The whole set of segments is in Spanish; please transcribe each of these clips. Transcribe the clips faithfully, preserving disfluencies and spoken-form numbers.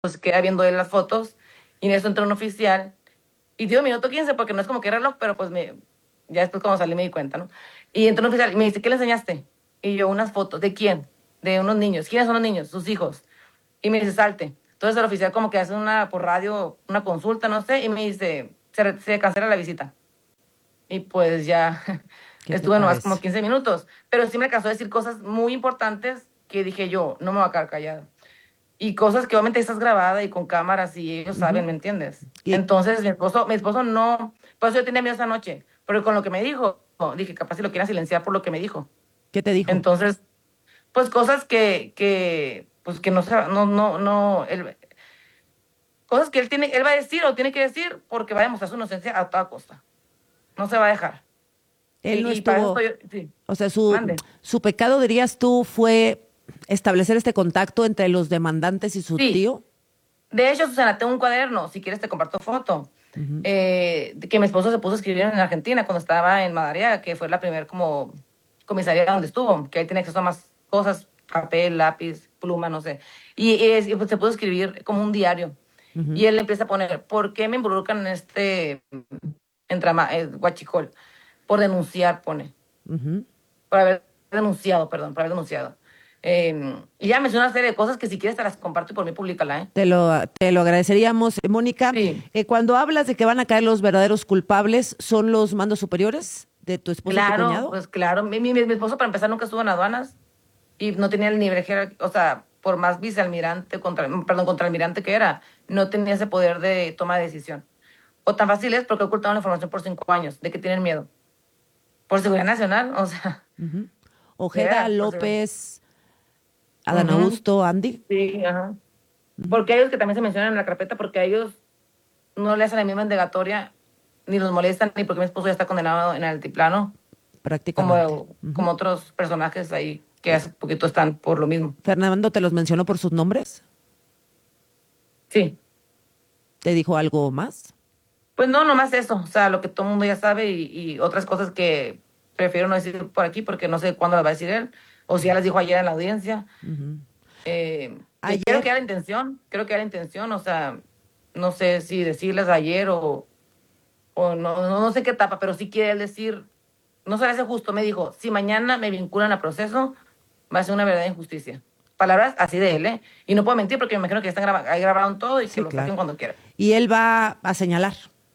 pues queda viendo él las fotos y en eso entra un oficial y dio minuto quince porque no es como que reloj, pero pues me, ya después cuando salí me di cuenta, ¿no? Y entró un oficial y me dice, ¿qué le enseñaste? Y yo, unas fotos. ¿De quién? De unos niños. ¿Quiénes son los niños? Sus hijos. Y me dice, salte. Entonces el oficial como que hace una, por radio, una consulta, no sé, y me dice, se, re- se cancela la visita. Y pues ya ¿Qué te estuve nomás como parece? quince minutos. Pero sí me alcanzó a decir cosas muy importantes que dije yo, no me voy a quedar callada. Y cosas que obviamente estás grabada y con cámaras y ellos saben, Ujú. ¿me entiendes? ¿Y Entonces mi esposo, mi esposo no, por eso yo tenía miedo esa noche, pero con lo que me dijo, dije, capaz si lo quieren silenciar por lo que me dijo. qué te dijo? Entonces, pues cosas que, que, pues que no, sa- no, no, no, él, cosas que él tiene, él va a decir o tiene que decir porque va a demostrar su inocencia a toda costa. No se va a dejar. Y, Él no y para eso estuvo, estoy, sí, o sea, su, mande. su pecado, dirías tú, fue establecer este contacto entre los demandantes y su Sí, tío. de hecho, Susana, tengo un cuaderno, si quieres te comparto foto, Ujú. eh, de que mi esposo se puso a escribir en Argentina cuando estaba en Madariaga, que fue la primera como comisaría donde estuvo, que ahí tiene acceso a más cosas, papel, lápiz, pluma, no sé. Y, y es- y, pues, se puso a escribir como un diario. Ujú. Y él empieza a poner, ¿por qué me involucran en este entrama, eh, guachicol? Por denunciar, pone. Ujú. Por haber denunciado, perdón, por haber denunciado. Eh, y ya menciona una serie de cosas que si quieres te las comparto y por mí públicala, ¿eh? Te lo, te lo agradeceríamos. Eh, Mónica, Sí. eh, cuando hablas de que van a caer los verdaderos culpables, ¿son los mandos superiores de tu esposo y tu Claro, cuñado? pues claro. Mi, mi, mi esposo, para empezar, nunca estuvo en aduanas y no tenía el nivel jerárquico, o sea, por más vicealmirante, contra, perdón, contraalmirante que era, no tenía ese poder de toma de decisión. O tan fácil es porque ocultaron la información por cinco años. ¿De qué tienen miedo? Por seguridad nacional, o sea, Ujú. de Ojeda, veras, por seguridad. López, Adán Ujú. Augusto, Andy. Sí, ajá. Ujú. Porque hay ellos que también se mencionan en la carpeta, porque a ellos no le hacen la misma indagatoria, ni los molestan, ni porque mi esposo ya está condenado en el altiplano, Prácticamente. como, Ujú. como otros personajes ahí que Eh, hace poquito están por lo mismo. Fernando te los mencionó por sus nombres. Sí, ¿Te dijo algo más? pues no, nomás eso, o sea, lo que todo el mundo ya sabe y, y otras cosas que prefiero no decir por aquí porque no sé cuándo las va a decir él, o si ya las dijo ayer en la audiencia. Ujú. Eh, que creo que Ayer, era la intención, creo que era la intención, o sea, no sé si decirles ayer o, o no, no, no sé qué etapa, pero sí quiere él decir, no se le hace justo, me dijo, si mañana me vinculan a proceso, va a ser una verdadera injusticia. Palabras así de él, ¿eh? Y no puedo mentir porque me imagino que están graba ahí grabaron todo y que sí, lo saquen claro. cuando quieran. Y él va a señalar.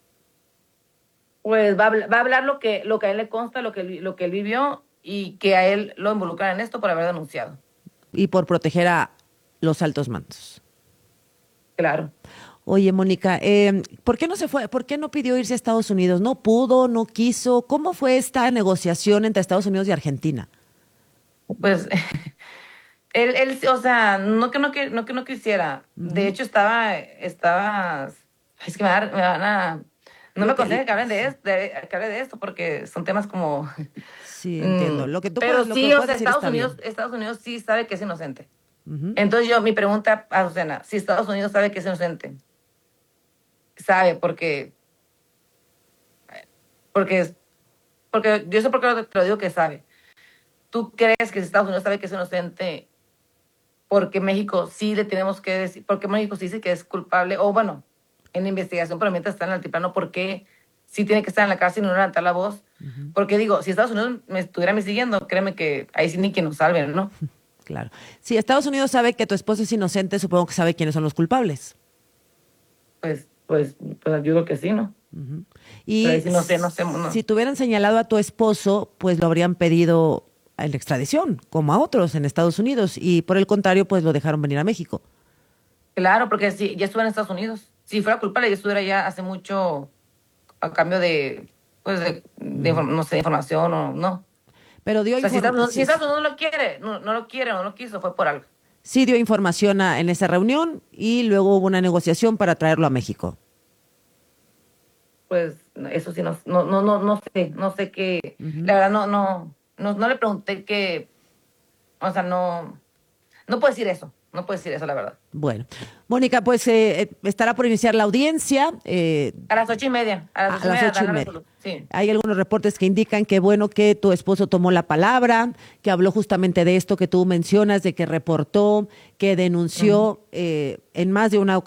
Pues va a, habl- va a hablar lo que, lo que a él le consta, lo que, él vi- lo que él vivió y que a él lo involucran en esto por haber denunciado. Y por proteger a los altos mandos. Claro. Oye, Mónica, eh, ¿por qué no se fue? ¿Por qué no pidió irse a Estados Unidos? ¿No pudo? ¿No quiso? ¿Cómo fue esta negociación entre Estados Unidos y Argentina? Pues él, él, o sea, no que no, que, no que no quisiera. De Ujú. hecho, estaba, estaba, es que me, va- me van a, no me Lo que, l- aconsejan que hablen de sí, esto, de, que hable de esto porque son temas como, sí, mm, entiendo. Lo que tú pero puedes, lo que sí, o puedes sea, decir Estados está Unidos, bien. Estados Unidos sí sabe que es inocente. Ujú. Entonces yo, mi pregunta a Susana, si Estados Unidos sabe que es inocente, sabe porque, porque, porque yo sé por qué te lo digo que sabe. ¿Tú crees que si Estados Unidos sabe que es inocente, porque México sí le tenemos que decir, porque México sí dice que es culpable, o bueno, en la investigación, pero mientras está en el altiplano, ¿por qué sí tiene que estar en la cárcel y no levantar la voz? Ujú. Porque digo, si Estados Unidos me estuviera me siguiendo, créeme que ahí sí ni quien nos salve, ¿no? Claro. Si Estados Unidos sabe que tu esposo es inocente, supongo que sabe quiénes son los culpables. Pues, pues, pues yo creo que sí, ¿no? Ujú. Pero ahí Y sí no sé, no sé, si no. te hubieran señalado a tu esposo, pues lo habrían pedido en la extradición, como a otros en Estados Unidos, y por el contrario, pues lo dejaron venir a México. Claro, porque sí, ya estuve en Estados Unidos. Si fuera culpable, ya estuviera ya hace mucho a cambio de, pues, de, de Ujú. inform- no sé, información o no. Pero dio O sea, si Estados inform Unidos, si sí, Estados Unidos no lo quiere, no, no lo quiere o no lo quiso, fue por algo. sí dio información a- en esa reunión y luego hubo una negociación para traerlo a México. Pues eso sí, no, no, no, no, no sé, no sé qué. Ujú. La verdad, no, no, no, no le pregunté que, o sea, no, no puedo decir eso. No puedes decir eso, la verdad. Bueno, Mónica, pues eh, eh, estará por iniciar la audiencia. eh, A las ocho y media. A las A ocho y las media. ocho y dan la media. resolu- Sí. Hay algunos reportes que indican que bueno que tu esposo tomó la palabra, que habló justamente de esto que tú mencionas, de que reportó, que denunció eh, en más de una ocasión